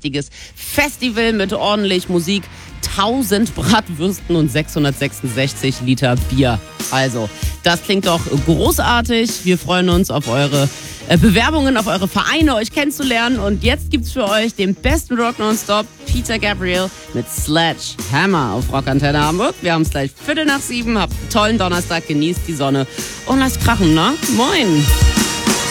richtiges Festival mit ordentlich Musik, 1000 Bratwürsten und 666 Liter Bier. Also, das klingt doch großartig. Wir freuen uns auf eure Bewerbungen, auf eure Vereine, euch kennenzulernen. Und jetzt gibt's für euch den besten Rock Nonstop, Peter Gabriel mit Sledgehammer auf Rockantenne Hamburg. Wir haben es gleich 7:15. Habt einen tollen Donnerstag, genießt die Sonne und lasst krachen, ne? Moin!